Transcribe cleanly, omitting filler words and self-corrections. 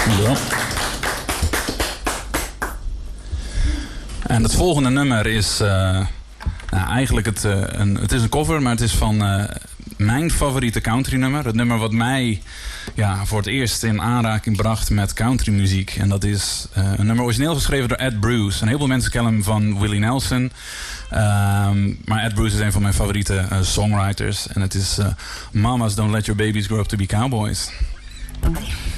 Dankjewel. En het volgende nummer is eigenlijk het is een cover, maar het is van mijn favoriete country nummer. Het nummer wat mij voor het eerst in aanraking bracht met countrymuziek. En dat is een nummer origineel geschreven door Ed Bruce. En heel veel mensen kennen hem van Willie Nelson. Maar Ed Bruce is een van mijn favoriete songwriters. En het is Mamas Don't Let Your Babies Grow Up To Be Cowboys.